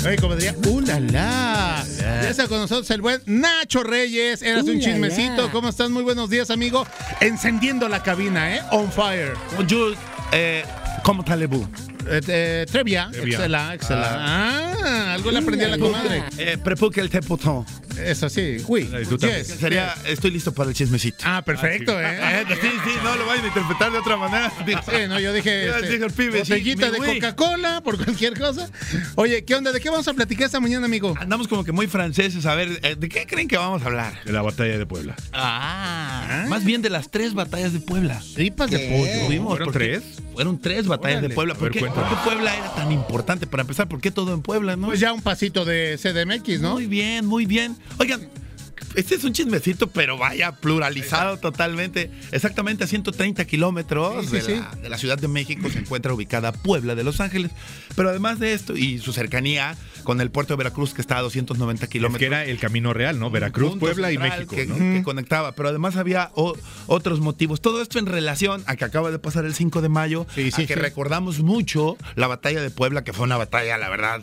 Oye, como diría, la la. Ya está con nosotros el buen Nacho Reyes. Eras un chismecito. ¿Cómo estás? Muy buenos días, amigo. Encendiendo la cabina, On fire. Bonjour, ¿cómo talez-vous? Trevia. Excelente. Algo le aprendí a la comadre. Prepare que el té potón. Eso sí. Uy. Yes. Estoy listo para el chismecito. Perfecto, Sí, no lo vayan a interpretar de otra manera. Sí, no, yo dije botellita de Coca-Cola por cualquier cosa. Oye, ¿qué onda? ¿De qué vamos a platicar esta mañana, amigo? Andamos como que muy franceses. A ver, ¿de qué creen que vamos a hablar? De la batalla de Puebla. Más bien de las 3 batallas de Puebla. Tripas de pollo. ¿Fueron 3? Fueron 3 batallas de Puebla. ¿Por qué Puebla era tan importante? Para empezar, ¿por qué todo en Puebla, no? Pues ya un pasito de CDMX, ¿no? Muy bien, muy bien. Oigan, este es un chismecito, pero vaya, pluralizado totalmente. Exactamente a 130 kilómetros de la Ciudad de México se encuentra ubicada Puebla de Los Ángeles. Pero además de esto, y su cercanía con el puerto de Veracruz, que está a 290 kilómetros. Es que era el camino real, ¿no? Veracruz, Puebla y México, que, ¿no? Que conectaba. Pero además había otros motivos. Todo esto en relación a que acaba de pasar el 5 de mayo, que recordamos mucho la batalla de Puebla, que fue una batalla, la verdad,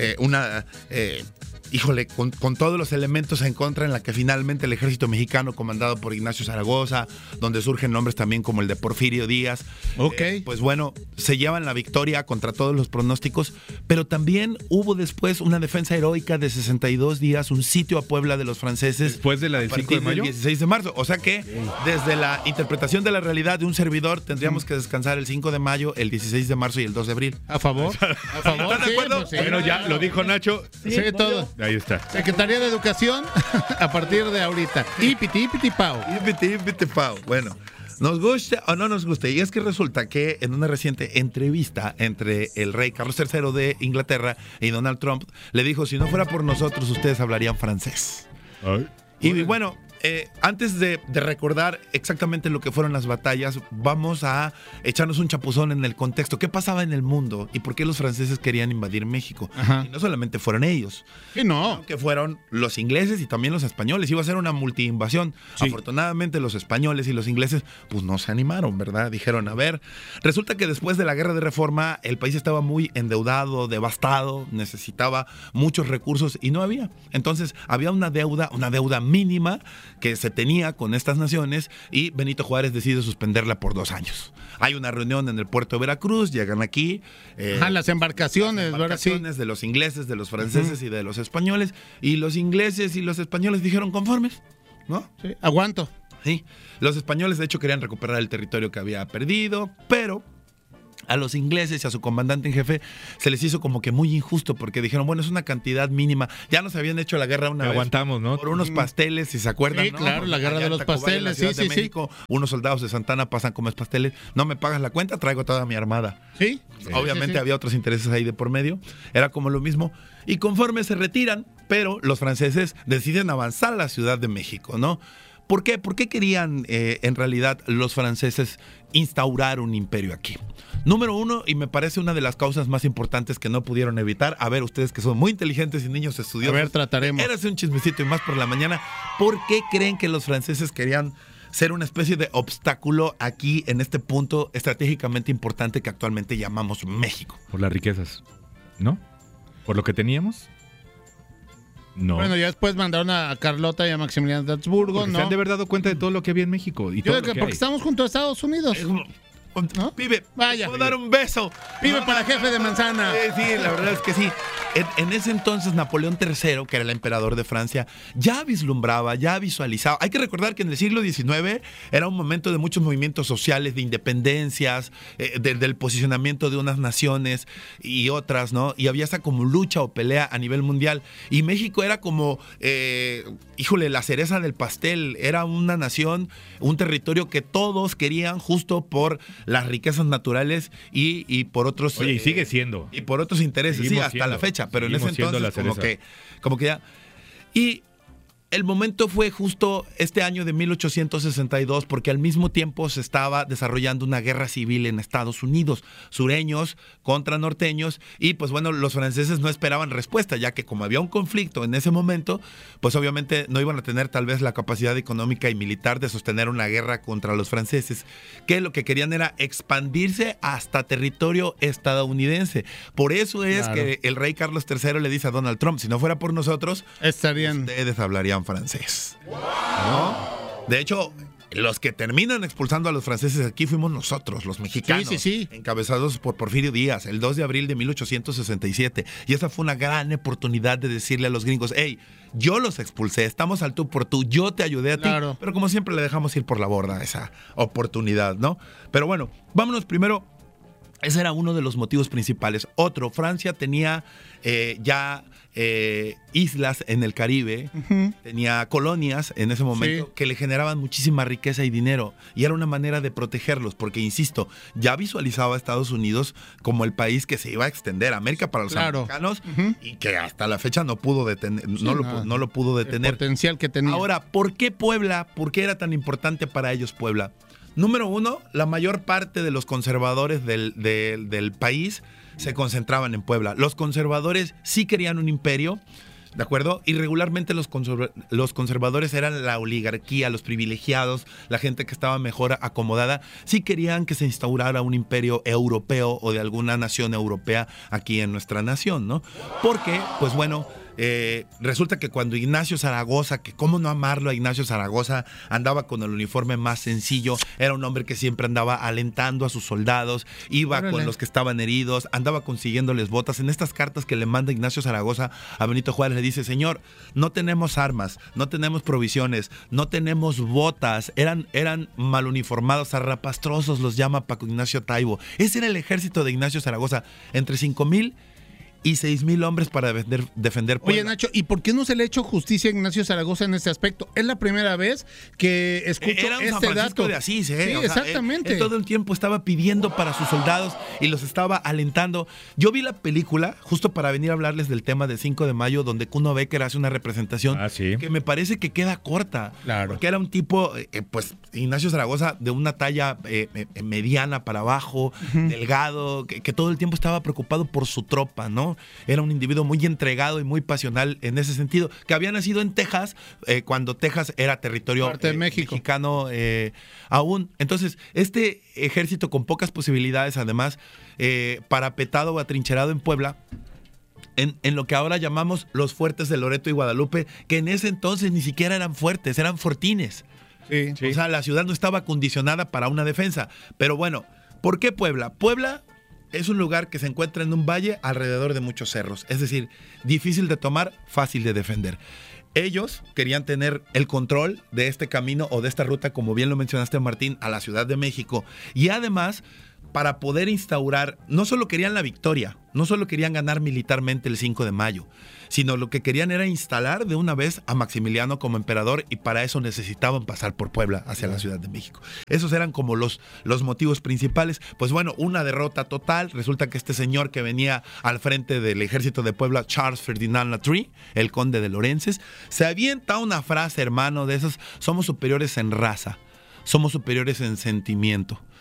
híjole, con todos los elementos en contra, en la que finalmente el ejército mexicano, comandado por Ignacio Zaragoza, donde surgen nombres también como el de Porfirio Díaz, pues bueno, se llevan la victoria contra todos los pronósticos, pero también hubo después una defensa heroica de 62 días, un sitio a Puebla de los franceses. Después de la del 5 de mayo. El 16 de marzo, o sea que desde la interpretación de la realidad de un servidor, tendríamos que descansar el 5 de mayo, el 16 de marzo y el 2 de abril. ¿A favor? ¿Están de acuerdo? Pues sí. Bueno, ya lo dijo Nacho. Sí, todo. Ahí está. Secretaría de Educación a partir de ahorita. Ipiti pao. Ipiti pao. Bueno, nos guste o no nos guste. Y es que resulta que en una reciente entrevista entre el rey Carlos III de Inglaterra y Donald Trump, le dijo, si no fuera por nosotros, ustedes hablarían francés. Y bueno, antes de recordar exactamente lo que fueron las batallas, vamos a echarnos un chapuzón en el contexto. ¿Qué pasaba en el mundo y por qué los franceses querían invadir México? Y no solamente fueron ellos, sino que fueron los ingleses y también los españoles. Iba a ser una multi-invasión. Afortunadamente los españoles y los ingleses pues no se animaron, ¿verdad? Dijeron, a ver, resulta que después de la Guerra de Reforma el país estaba muy endeudado, devastado, necesitaba muchos recursos y no había. Entonces había una deuda mínima que se tenía con estas naciones y Benito Juárez decide suspenderla por 2 años. Hay una reunión en el puerto de Veracruz, llegan aquí. Las embarcaciones, de los ingleses, de los franceses y de los españoles. Y los ingleses y los españoles dijeron conformes, ¿no? Sí, aguanto. Sí, los españoles de hecho querían recuperar el territorio que había perdido, pero a los ingleses y a su comandante en jefe se les hizo como que muy injusto porque dijeron, bueno, es una cantidad mínima. Ya nos habían hecho la guerra una vez. Aguantamos, ¿no? Por unos pasteles, si se acuerdan, sí, ¿no? Claro, la guerra de los pasteles, de México, unos soldados de Santana pasan como pasteles. No me pagas la cuenta, traigo toda mi armada. Sí. Obviamente había otros intereses ahí de por medio. Era como lo mismo. Y conforme se retiran, pero los franceses deciden avanzar a la Ciudad de México, ¿no? ¿Por qué? ¿Por qué querían en realidad los franceses instaurar un imperio aquí? Número 1, y me parece una de las causas más importantes que no pudieron evitar. A ver, ustedes que son muy inteligentes y niños estudiosos. A ver, trataremos. Érase un chismecito y más por la mañana. ¿Por qué creen que los franceses querían ser una especie de obstáculo aquí en este punto estratégicamente importante que actualmente llamamos México? Por las riquezas, ¿no? ¿Por lo que teníamos? No. Bueno, ya después mandaron a Carlota y a Maximiliano de Habsburgo, porque ¿no? se han de haber dado cuenta de todo lo que había en México. Y yo todo creo que lo porque estamos junto a Estados Unidos. ¿No? Pibe, vaya. ¿puedo dar un beso? Pibe para jefe de manzana. Sí, la verdad es que sí. En ese entonces Napoleón III, que era el emperador de Francia, ya vislumbraba, ya visualizaba. Hay que recordar que en el siglo XIX era un momento de muchos movimientos sociales, de independencias, del posicionamiento de unas naciones y otras, ¿no? Y había esa como lucha o pelea a nivel mundial. Y México era como, la cereza del pastel. Era una nación, un territorio que todos querían justo por las riquezas naturales y por otros... Oye, y sigue siendo. Y por otros intereses, sí, hasta la fecha. Pero en ese entonces como que ya... Y el momento fue justo este año de 1862, porque al mismo tiempo se estaba desarrollando una guerra civil en Estados Unidos, sureños contra norteños, y pues bueno, los franceses no esperaban respuesta, ya que como había un conflicto en ese momento, pues obviamente no iban a tener tal vez la capacidad económica y militar de sostener una guerra contra los franceses, que lo que querían era expandirse hasta territorio estadounidense. Por eso es que el rey Carlos III le dice a Donald Trump, si no fuera por nosotros, ustedes hablarían francés, ¿no? De hecho, los que terminan expulsando a los franceses aquí fuimos nosotros, los mexicanos, encabezados por Porfirio Díaz, el 2 de abril de 1867. Y esa fue una gran oportunidad de decirle a los gringos, hey, yo los expulsé, estamos al tú por tú, yo te ayudé a ti. Pero como siempre le dejamos ir por la borda esa oportunidad, ¿no? Pero bueno, vámonos primero. Ese era uno de los motivos principales. Otro, Francia tenía islas en el Caribe, tenía colonias en ese momento que le generaban muchísima riqueza y dinero, y era una manera de protegerlos, porque insisto, ya visualizaba a Estados Unidos como el país que se iba a extender a América para los americanos, y que hasta la fecha no pudo detener, no lo pudo detener. El potencial que tenía. Ahora, ¿por qué Puebla? ¿Por qué era tan importante para ellos Puebla? Número uno, la mayor parte de los conservadores del país se concentraban en Puebla. Los conservadores sí querían un imperio, ¿de acuerdo? Y regularmente los conservadores eran la oligarquía, los privilegiados, la gente que estaba mejor acomodada. Sí querían que se instaurara un imperio europeo o de alguna nación europea aquí en nuestra nación, ¿no? Porque, pues bueno, resulta que cuando Ignacio Zaragoza, que cómo no amarlo a Ignacio Zaragoza, andaba con el uniforme más sencillo, era un hombre que siempre andaba alentando a sus soldados, iba con los que estaban heridos, andaba consiguiéndoles botas. En estas cartas que le manda Ignacio Zaragoza a Benito Juárez le dice, señor, no tenemos armas, no tenemos provisiones, no tenemos botas, eran mal uniformados, zarrapastrosos los llama Paco Ignacio Taibo. Ese era el ejército de Ignacio Zaragoza, entre 5,000 y 6,000 hombres para defender Puebla. Oye, Nacho, ¿y por qué no se le ha hecho justicia a Ignacio Zaragoza en este aspecto? Es la primera vez que escucho era un este San Francisco dato. De Asís, Sí, exactamente. Él todo el tiempo estaba pidiendo para sus soldados y los estaba alentando. Yo vi la película justo para venir a hablarles del tema de 5 de mayo, donde Kuno Becker hace una representación que me parece que queda corta. Claro. Porque era un tipo, pues, Ignacio Zaragoza, de una talla mediana para abajo, delgado, que todo el tiempo estaba preocupado por su tropa, ¿no? Era un individuo muy entregado y muy pasional en ese sentido, que había nacido en Texas, cuando Texas era territorio mexicano aún. Entonces, este ejército con pocas posibilidades, además, parapetado o atrincherado en Puebla, en lo que ahora llamamos los fuertes de Loreto y Guadalupe, que en ese entonces ni siquiera eran fuertes, eran fortines. Sí. O sea, la ciudad no estaba acondicionada para una defensa. Pero bueno, ¿por qué Puebla? Puebla es un lugar que se encuentra en un valle alrededor de muchos cerros. Es decir, difícil de tomar, fácil de defender. Ellos querían tener el control de este camino o de esta ruta, como bien lo mencionaste, Martín, a la Ciudad de México. Y además, para poder instaurar, no solo querían la victoria, no solo querían ganar militarmente el 5 de mayo, sino lo que querían era instalar de una vez a Maximiliano como emperador, y para eso necesitaban pasar por Puebla hacia la Ciudad de México. Esos eran como los motivos principales. Pues bueno, una derrota total. Resulta que este señor que venía al frente del ejército de Puebla, Charles Ferdinand Latry, el conde de Lorences, se avienta una frase, hermano, de esos: somos superiores en raza, somos superiores en sentimiento,